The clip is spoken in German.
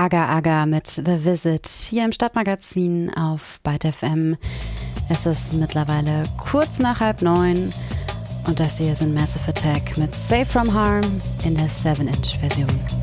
Aga Aga mit The Visit hier im Stadtmagazin auf Byte FM. Es ist mittlerweile kurz nach 8:30 und das hier sind Massive Attack mit Safe From Harm in der 7-Inch-Version.